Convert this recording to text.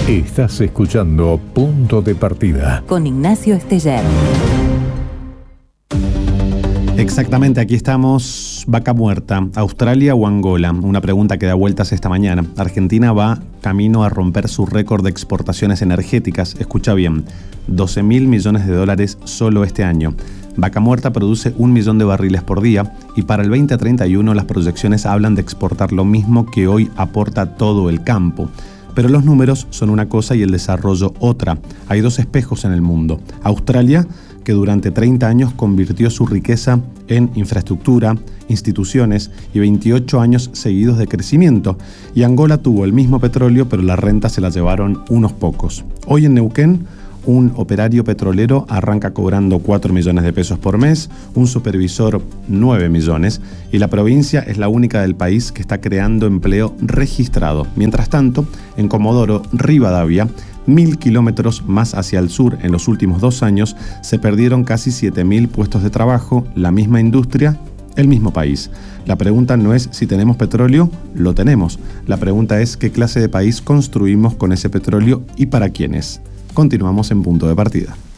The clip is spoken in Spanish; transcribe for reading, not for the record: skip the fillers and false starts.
Estás escuchando Punto de Partida con Ignacio Esteller. Exactamente, aquí estamos. Vaca muerta, ¿Australia o Angola? Una pregunta que da vueltas esta mañana. Argentina va camino a romper su récord de exportaciones energéticas. Escucha bien, 12.000 millones de dólares solo este año. Vaca muerta produce 1 millón de barriles por día y para el 2031 las proyecciones hablan de exportar lo mismo que hoy aporta todo el campo. Pero los números son una cosa y el desarrollo otra. Hay dos espejos en el mundo. Australia, que durante 30 años convirtió su riqueza en infraestructura, instituciones y 28 años seguidos de crecimiento. Y Angola tuvo el mismo petróleo, pero la renta se la llevaron unos pocos. Hoy en Neuquén, un operario petrolero arranca cobrando 4 millones de pesos por mes, un supervisor 9 millones, y la provincia es la única del país que está creando empleo registrado. Mientras tanto, en Comodoro Rivadavia, 1.000 kilómetros más hacia el sur, en los últimos 2 años, se perdieron casi 7.000 puestos de trabajo, la misma industria, el mismo país. La pregunta no es si tenemos petróleo, lo tenemos. La pregunta es qué clase de país construimos con ese petróleo y para quiénes. Continuamos en Punto de Partida.